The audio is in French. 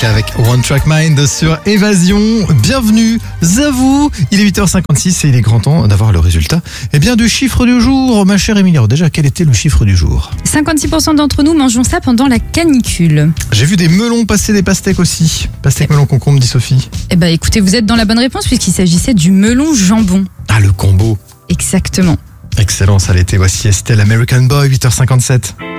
C'était avec One Track Mind sur Évasion. Bienvenue à vous. Il est 8h56 et il est grand temps d'avoir le résultat du chiffre du jour. Ma chère Émilie, déjà, quel était le chiffre du jour ? 56% d'entre nous mangeons ça pendant la canicule. J'ai vu des melons passer, des pastèques aussi. Pastèque, melon, concombre, dit Sophie. Écoutez, vous êtes dans la bonne réponse puisqu'il s'agissait du melon jambon. Ah, le combo. Exactement. Excellent, ça l'était. Voici Estelle, American Boy, 8h57.